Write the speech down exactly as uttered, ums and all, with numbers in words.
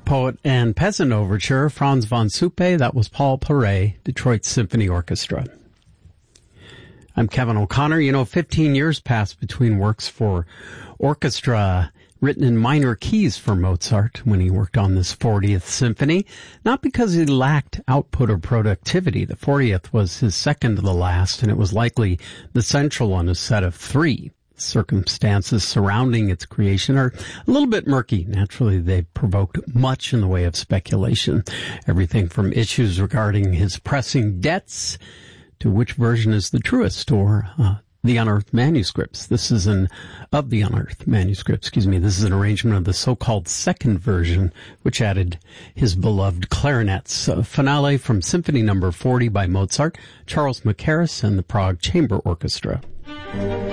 Poet and Peasant Overture, Franz von Suppe. That was Paul Paray, Detroit Symphony Orchestra. I'm Kevin O'Connor. You know, fifteen years passed between works for orchestra written in minor keys for Mozart when he worked on this fortieth symphony, not because he lacked output or productivity. The fortieth was his second to the last, and it was likely the central on a set of three. Circumstances surrounding its creation are a little bit murky. Naturally, they've provoked much in the way of speculation. Everything from issues regarding his pressing debts to which version is the truest, or uh, the unearthed manuscripts. This is an, of the unearthed manuscripts, excuse me, this is an arrangement of the so-called second version, which added his beloved clarinets. A finale from Symphony Number forty by Mozart, Charles Mackerras and the Prague Chamber Orchestra.